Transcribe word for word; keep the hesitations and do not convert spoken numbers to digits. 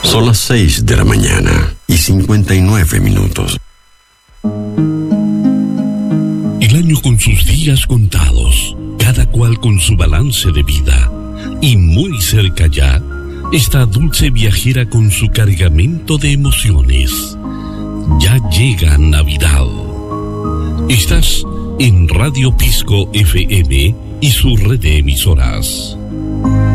Son las seis de la mañana y cincuenta y nueve minutos. El año con sus días contados, cada cual con su balance de vida. Y muy cerca ya, esta dulce viajera con su cargamento de emociones. Ya llega Navidad. Estás en Radio Pisco F M y su red de emisoras.